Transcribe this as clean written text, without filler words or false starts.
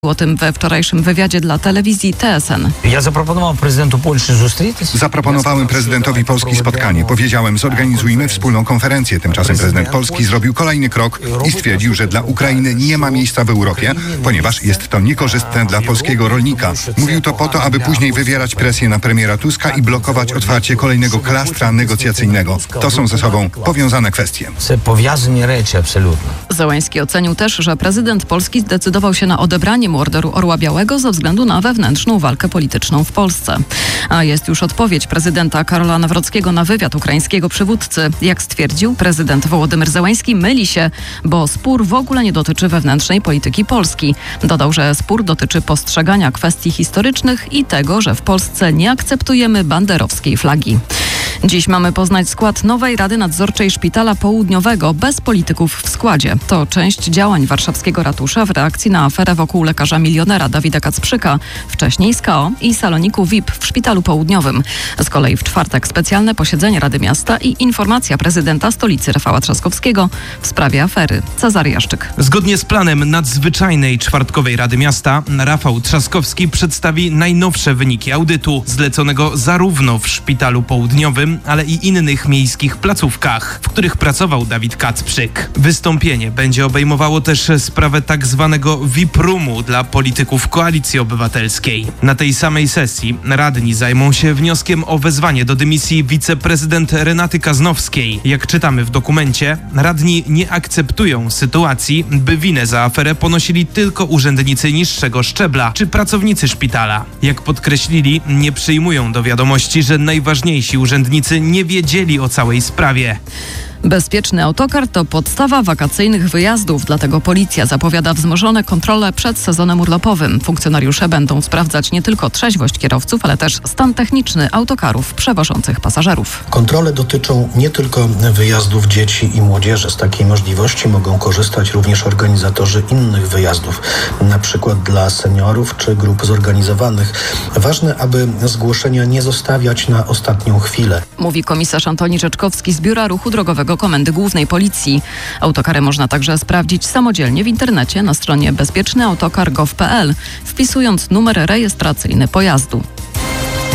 O tym we wczorajszym wywiadzie dla telewizji TSN. Zaproponowałem prezydentowi Polski spotkanie. Powiedziałem, zorganizujmy wspólną konferencję. Tymczasem prezydent Polski zrobił kolejny krok i stwierdził, że dla Ukrainy nie ma miejsca w Europie, ponieważ jest to niekorzystne dla polskiego rolnika. Mówił to po to, aby później wywierać presję na premiera Tuska i blokować otwarcie kolejnego klastra negocjacyjnego. To są ze sobą powiązane kwestie. Zełenski ocenił też, że prezydent Polski zdecydował się na odebranie mu Orderu Orła Białego ze względu na wewnętrzną walkę polityczną w Polsce. A jest już odpowiedź prezydenta Karola Nawrockiego na wywiad ukraińskiego przywódcy. Jak stwierdził, prezydent Wołodymyr Zełenski myli się, bo spór w ogóle nie dotyczy wewnętrznej polityki Polski. Dodał, że spór dotyczy postrzegania kwestii historycznych i tego, że w Polsce nie akceptujemy banderowskiej flagi. Dziś mamy poznać skład nowej Rady Nadzorczej Szpitala Południowego bez polityków w składzie. To część działań warszawskiego ratusza w reakcji na aferę wokół lekarza milionera Dawida Kacprzyka, wcześniej z KO i saloniku VIP w Szpitalu Południowym. Z kolei w czwartek specjalne posiedzenie Rady Miasta i informacja prezydenta stolicy Rafała Trzaskowskiego w sprawie afery. Cezary Jaszczyk. Zgodnie z planem nadzwyczajnej czwartkowej Rady Miasta Rafał Trzaskowski przedstawi najnowsze wyniki audytu zleconego zarówno w Szpitalu Południowym, ale i innych miejskich placówkach, w których pracował Dawid Kacprzyk. Wystąpienie będzie obejmowało też sprawę tak zwanego VIP-roomu dla polityków Koalicji Obywatelskiej. Na tej samej sesji radni zajmą się wnioskiem o wezwanie do dymisji wiceprezydent Renaty Kaznowskiej. Jak czytamy w dokumencie, radni nie akceptują sytuacji, by winę za aferę ponosili tylko urzędnicy niższego szczebla czy pracownicy szpitala. Jak podkreślili, nie przyjmują do wiadomości, że najważniejsi urzędnicy nie wiedzieli o całej sprawie. Bezpieczny autokar to podstawa wakacyjnych wyjazdów, dlatego policja zapowiada wzmożone kontrole przed sezonem urlopowym. Funkcjonariusze będą sprawdzać nie tylko trzeźwość kierowców, ale też stan techniczny autokarów przewożących pasażerów. Kontrole dotyczą nie tylko wyjazdów dzieci i młodzieży. Z takiej możliwości mogą korzystać również organizatorzy innych wyjazdów, na przykład dla seniorów czy grup zorganizowanych. Ważne, aby zgłoszenia nie zostawiać na ostatnią chwilę. Mówi komisarz Antoni Rzeczkowski z Biura Ruchu Drogowego Komendy Głównej Policji. Autokary można także sprawdzić samodzielnie w internecie na stronie bezpiecznyautokar.gov.pl, wpisując numer rejestracyjny pojazdu.